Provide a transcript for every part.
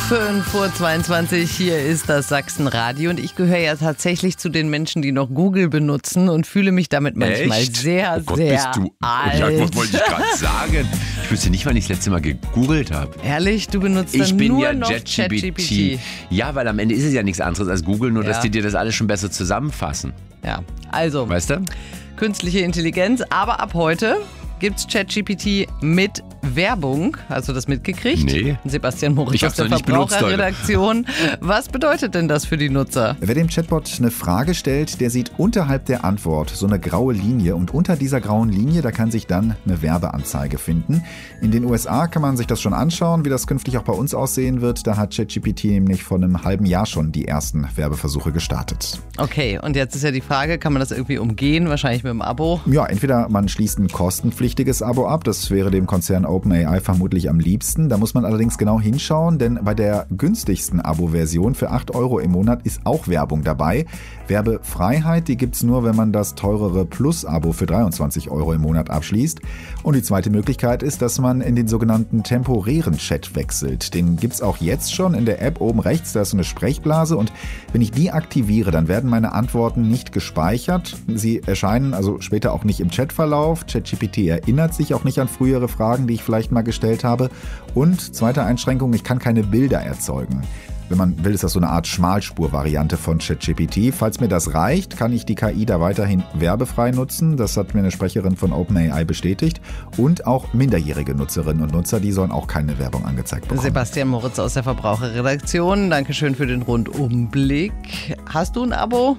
5:22 hier ist das Sachsenradio und ich gehöre ja tatsächlich zu den Menschen, die noch Google benutzen und fühle mich damit manchmal sehr, Gott, sehr bist du alt. Ja, was wollte ich gerade sagen? Ich wüsste nicht, wann ich das letzte Mal gegoogelt habe. Ehrlich, du benutzt Ich dann bin nur ja noch ChatGPT. Ja, weil am Ende ist es ja nichts anderes als Google, nur dass Ja. die dir das alles schon besser zusammenfassen. Ja, also Weißt du? künstliche Intelligenz, aber ab heute gibt's ChatGPT mit Werbung. Hast du das mitgekriegt? Nee. Sebastian Moritz Ich aus hab's der noch nicht benutzt, Verbraucherredaktion. Was bedeutet denn das für die Nutzer? Wer dem Chatbot eine Frage stellt, der sieht unterhalb der Antwort so eine graue Linie und unter dieser grauen Linie, da kann sich dann eine Werbeanzeige finden. In den USA kann man sich das schon anschauen, wie das künftig auch bei uns aussehen wird. Da hat ChatGPT nämlich vor einem halben Jahr schon die ersten Werbeversuche gestartet. Okay, und jetzt ist ja die Frage, kann man das irgendwie umgehen? Wahrscheinlich mit dem Abo? Ja, entweder man schließt ein kostenpflichtiges Abo ab, das wäre dem Konzern OpenAI vermutlich am liebsten. Da muss man allerdings genau hinschauen, denn bei der günstigsten Abo-Version für 8 € im Monat ist auch Werbung dabei. Werbefreiheit, die gibt's nur, wenn man das teurere Plus-Abo für 23 € im Monat abschließt. Und die zweite Möglichkeit ist, dass man in den sogenannten temporären Chat wechselt. Den gibt's auch jetzt schon in der App oben rechts, da ist so eine Sprechblase und wenn ich die aktiviere, dann werden meine Antworten nicht gespeichert. Sie erscheinen also später auch nicht im Chatverlauf. ChatGPT erinnert sich auch nicht an frühere Fragen, die ich vielleicht mal gestellt habe. Und zweite Einschränkung, ich kann keine Bilder erzeugen. Wenn man will, ist das so eine Art Schmalspur-Variante von ChatGPT. Falls mir das reicht, kann ich die KI da weiterhin werbefrei nutzen. Das hat mir eine Sprecherin von OpenAI bestätigt. Und auch minderjährige Nutzerinnen und Nutzer, die sollen auch keine Werbung angezeigt bekommen. Sebastian Moritz aus der Verbraucherredaktion. Dankeschön für den Rundumblick. Hast du ein Abo?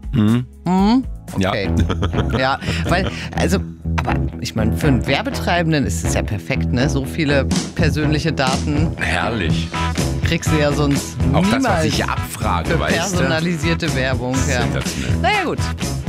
Okay. Ja, weil, also, aber ich meine, für einen Werbetreibenden ist es ja perfekt, ne? So viele persönliche Daten Herrlich. kriegst du ja sonst Auch niemals das, was ich abfrage, für weißt du? personalisierte Werbung. Ja. Sensationell. Naja, gut.